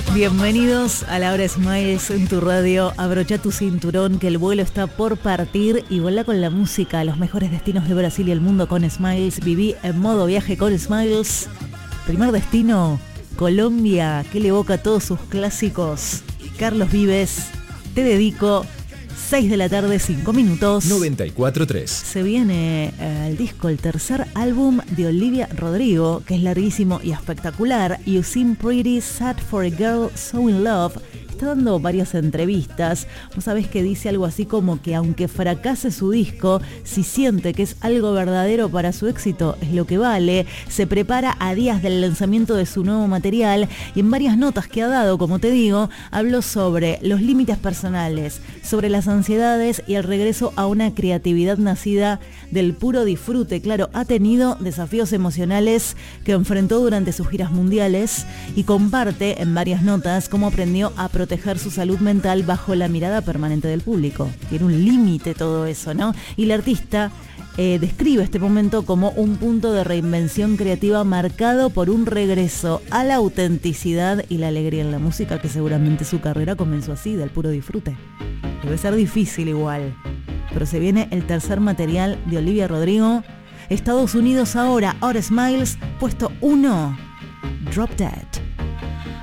Bienvenidos a la hora Smiles en tu radio. Abrocha tu cinturón que el vuelo está por partir y vuela con la música a los mejores destinos de Brasil y el mundo con Smiles. Viví en modo viaje con Smiles. Primer destino, Colombia, que le evoca todos sus clásicos. Carlos Vives, Te Dedico. 6 de la tarde, 5 minutos. 94.3. Se viene el disco, el tercer álbum de Olivia Rodrigo, que es larguísimo y espectacular. You Seem Pretty, Sad for a Girl So in Love. Está dando varias entrevistas. Vos sabés que dice algo así como que aunque fracase su disco, si siente que es algo verdadero para su éxito, es lo que vale. Se prepara a días del lanzamiento de su nuevo material y en varias notas que ha dado, como te digo, habló sobre los límites personales, sobre las ansiedades y el regreso a una creatividad nacida del puro disfrute. Claro, ha tenido desafíos emocionales que enfrentó durante sus giras mundiales y comparte en varias notas cómo aprendió a proteger su salud mental bajo la mirada permanente del público. Tiene un límite todo eso, ¿no? Y la artista describe este momento como un punto de reinvención creativa marcado por un regreso a la autenticidad y la alegría en la música, que seguramente su carrera comenzó así, del puro disfrute. Debe ser difícil igual, pero se viene el tercer material de Olivia Rodrigo. Estados Unidos ahora Smiles, puesto 1, Drop Dead.